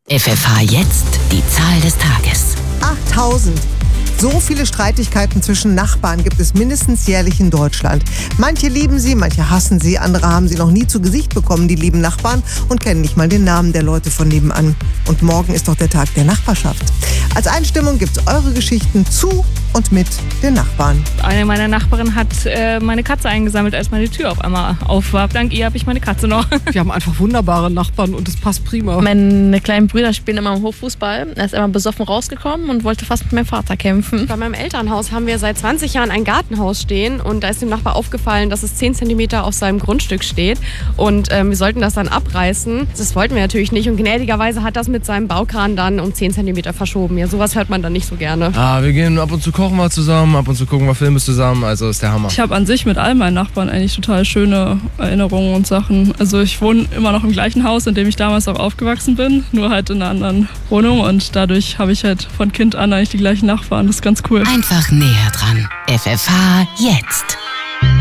FFH jetzt die Zahl des Tages. 8000. So viele Streitigkeiten zwischen Nachbarn gibt es mindestens jährlich in Deutschland. Manche lieben sie, manche hassen sie, andere haben sie noch nie zu Gesicht bekommen, die lieben Nachbarn, und kennen nicht mal den Namen der Leute von nebenan. Und morgen ist doch der Tag der Nachbarschaft. Als Einstimmung gibt's eure Geschichten zu und mit den Nachbarn. Eine meiner Nachbarinnen hat meine Katze eingesammelt, als meine Tür auf einmal auf war. Dank ihr habe ich meine Katze noch. Wir haben einfach wunderbare Nachbarn und es passt prima. Meine kleinen Brüder spielen immer im Hof Fußball. Er ist immer besoffen rausgekommen und wollte fast mit meinem Vater kämpfen. Bei meinem Elternhaus haben wir seit 20 Jahren ein Gartenhaus stehen und da ist dem Nachbar aufgefallen, dass es 10 cm auf seinem Grundstück steht und wir sollten das dann abreißen. Das wollten wir natürlich nicht und gnädigerweise hat das mit seinem Baukran dann um 10 cm verschoben. Ja, sowas hört man dann nicht so gerne. Wir gehen ab und zu kochen wir zusammen, ab und zu gucken wir Filme zusammen, also ist der Hammer. Ich habe an sich mit all meinen Nachbarn eigentlich total schöne Erinnerungen und Sachen. Also ich wohne immer noch im gleichen Haus, in dem ich damals auch aufgewachsen bin, nur halt in einer anderen Wohnung und dadurch habe ich halt von Kind an eigentlich die gleichen Nachbarn. Das ist ganz cool. Einfach näher dran. FFH jetzt.